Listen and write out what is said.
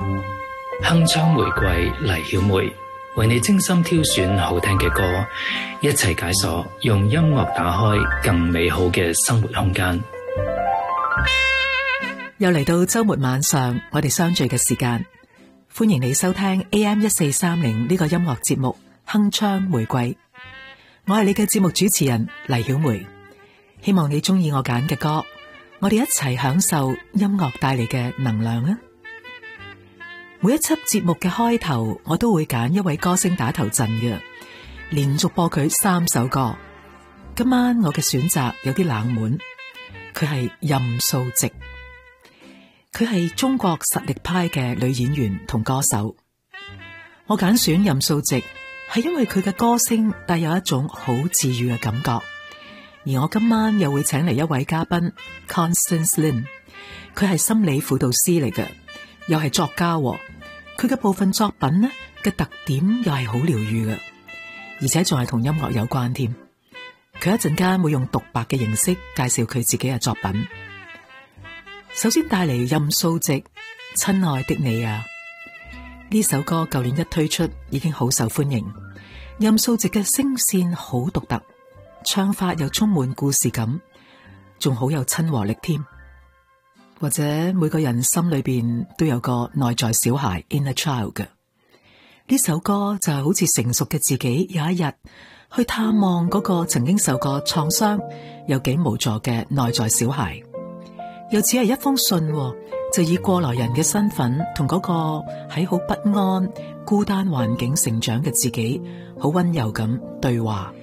鏗鏘玫瑰黎曉梅為你精心挑選好聽嘅歌，一齊解鎖用音樂打開更美好嘅生活空間。 又嚟到周末晚上，我哋相聚嘅時間，歡迎你收聽 AM1430呢個音樂節目鏗鏘玫瑰。我係你嘅節目主持人黎曉梅，希望你中意我揀嘅歌，我哋一齊享受音樂帶嚟嘅能量啊！每一輯節目嘅開頭，我都會揀一位歌星打頭陣嘅，連續播佢3首歌。今晚我嘅選擇有啲冷門，佢係任素汐，佢係中國實力派嘅女演員同歌手。我揀選任素汐係因為佢嘅歌聲帶有一種好治癒嘅感覺。而我今晚又會請嚟一位嘉賓 Constance Lin， 佢係心理輔導師嚟嘅，又係作家。佢嘅部分作品呢嘅特點又係好療癒嘅，而且仲係同音樂有關添。佢一陣間會用獨白嘅形式介紹佢自己嘅作品。首先帶嚟任素汐《親愛的你啊》呢首歌，舊年一推出已經好受歡迎。任素汐嘅聲線好獨特，唱法又充滿故事感，仲好有親和力添。或者每個人心裏邊都有個內在小孩 inner child 嘅，呢首歌就係好似成熟嘅自己有一日去探望嗰個曾經受過創傷又幾無助嘅內在小孩，又只係一封信，就以過來人嘅身份同嗰個喺好不安孤單環境成長嘅自己好溫柔咁對話。